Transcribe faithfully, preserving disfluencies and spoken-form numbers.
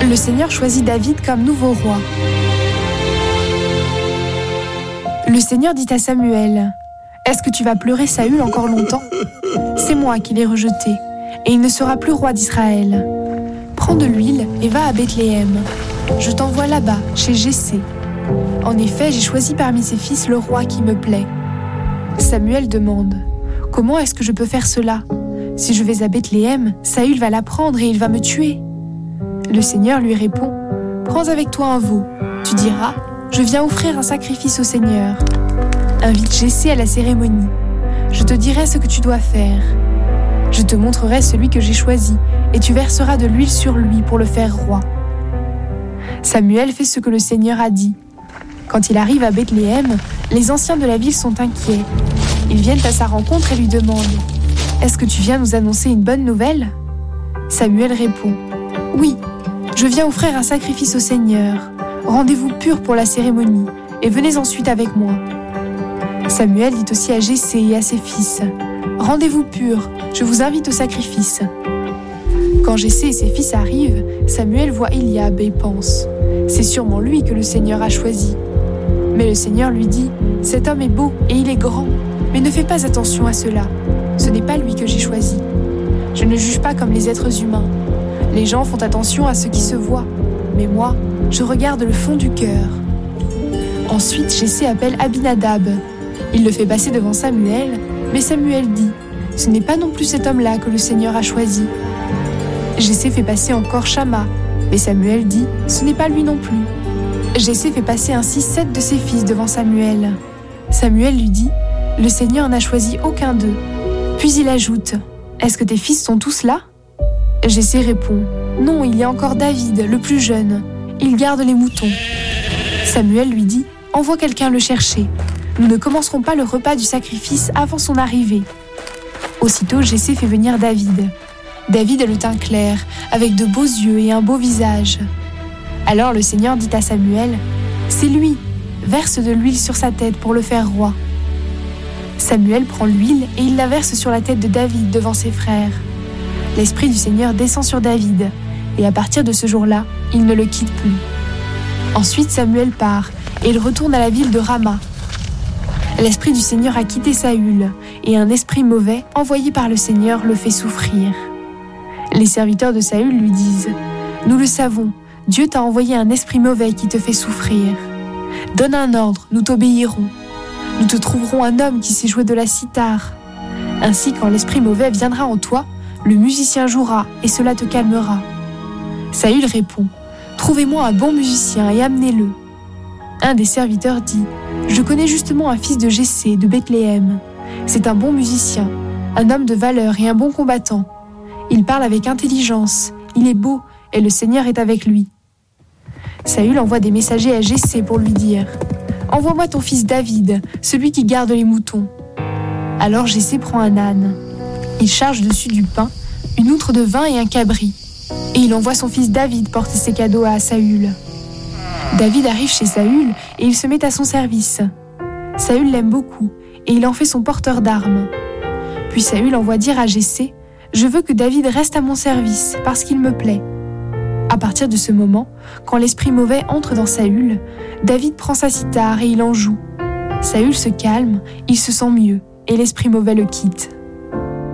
Le Seigneur choisit David comme nouveau roi. Le Seigneur dit à Samuel, « Est-ce que tu vas pleurer Saül encore longtemps ? C'est moi qui l'ai rejeté, et il ne sera plus roi d'Israël. Prends de l'huile et va à Bethléem. Je t'envoie là-bas, chez Jessé. En effet, j'ai choisi parmi ses fils le roi qui me plaît. » Samuel demande, « Comment est-ce que je peux faire cela ? Si je vais à Bethléem, Saül va l'apprendre et il va me tuer. » Le Seigneur lui répond, « Prends avec toi un veau. Tu diras, « Je viens offrir un sacrifice au Seigneur. » Invite Jessé à la cérémonie. Je te dirai ce que tu dois faire. Je te montrerai celui que j'ai choisi, et tu verseras de l'huile sur lui pour le faire roi. Samuel fait ce que le Seigneur a dit. Quand il arrive à Bethléem, les anciens de la ville sont inquiets. Ils viennent à sa rencontre et lui demandent « Est-ce que tu viens nous annoncer une bonne nouvelle ?» Samuel répond « Oui, je viens offrir un sacrifice au Seigneur. Rendez-vous purs pour la cérémonie, et venez ensuite avec moi. » Samuel dit aussi à Jessé et à ses fils, « Rendez-vous purs, je vous invite au sacrifice. » Quand Jessé et ses fils arrivent, Samuel voit Eliab et pense, « C'est sûrement lui que le Seigneur a choisi. » Mais le Seigneur lui dit, « Cet homme est beau et il est grand, mais ne fais pas attention à cela. Ce n'est pas lui que j'ai choisi. Je ne juge pas comme les êtres humains. Les gens font attention à ce qui se voit, mais moi, je regarde le fond du cœur. » Ensuite, Jessé appelle Abinadab. Il le fait passer devant Samuel, mais Samuel dit « Ce n'est pas non plus cet homme-là que le Seigneur a choisi. » Jessé fait passer encore Shama, mais Samuel dit « Ce n'est pas lui non plus. » Jessé fait passer ainsi sept de ses fils devant Samuel. Samuel lui dit « Le Seigneur n'a choisi aucun d'eux. » Puis il ajoute « Est-ce que tes fils sont tous là ?» Jessé répond « Non, il y a encore David, le plus jeune. Il garde les moutons. » Samuel lui dit « Envoie quelqu'un le chercher. Nous ne commencerons pas le repas du sacrifice avant son arrivée. » Aussitôt, Jessé fait venir David. David a le teint clair, avec de beaux yeux et un beau visage. Alors le Seigneur dit à Samuel « C'est lui, verse de l'huile sur sa tête pour le faire roi. » Samuel prend l'huile et il la verse sur la tête de David devant ses frères. L'Esprit du Seigneur descend sur David, et à partir de ce jour-là, il ne le quitte plus. Ensuite Samuel part, et il retourne à la ville de Rama. L'Esprit du Seigneur a quitté Saül, et un esprit mauvais, envoyé par le Seigneur, le fait souffrir. Les serviteurs de Saül lui disent « Nous le savons, Dieu t'a envoyé un esprit mauvais qui te fait souffrir. Donne un ordre, nous t'obéirons. Nous te trouverons un homme qui sait jouer de la cithare. Ainsi, quand l'esprit mauvais viendra en toi, le musicien jouera et cela te calmera. » Saül répond « Trouvez-moi un bon musicien et amenez-le. » Un des serviteurs dit « Je connais justement un fils de Jessé de Bethléem. C'est un bon musicien, un homme de valeur et un bon combattant. Il parle avec intelligence, il est beau et le Seigneur est avec lui. » Saül envoie des messagers à Jessé pour lui dire « Envoie-moi ton fils David, celui qui garde les moutons. » Alors Jessé prend un âne. Il charge dessus du pain, une outre de vin et un cabri. Et il envoie son fils David porter ses cadeaux à Saül. David arrive chez Saül et il se met à son service. Saül l'aime beaucoup et il en fait son porteur d'armes. Puis Saül envoie dire à Jessé « Je veux que David reste à mon service parce qu'il me plaît. » À partir de ce moment, quand l'esprit mauvais entre dans Saül, David prend sa cithare et il en joue. Saül se calme, il se sent mieux et l'esprit mauvais le quitte.